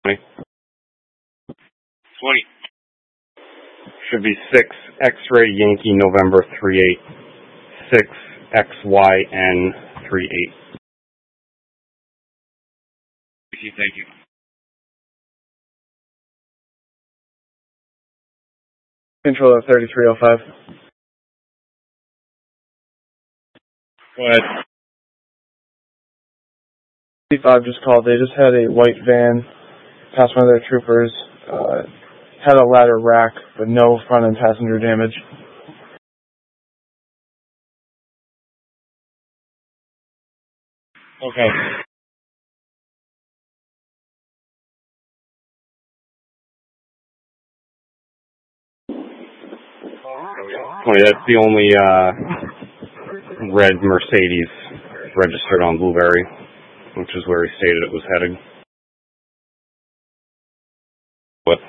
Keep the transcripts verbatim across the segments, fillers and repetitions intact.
twenty. Should be six X-ray Yankee November three eight. six X Y N three eight. Thank you. Controller thirty-three oh five. Go ahead. C five just called. They just had a white van pass one of their troopers. Uh, had a ladder rack, but no front end passenger damage. Okay. twenty, that's the only uh, red Mercedes registered on Blueberry, which is where he stated it was headed. What?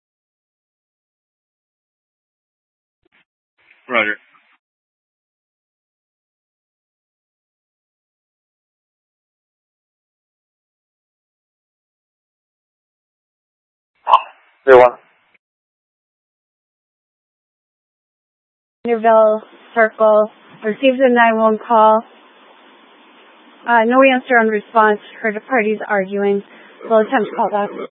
Roger. Zero one. Interville Circle received a nine one one call. Uh, no answer on response. Heard the parties arguing. We'll attempt to call back.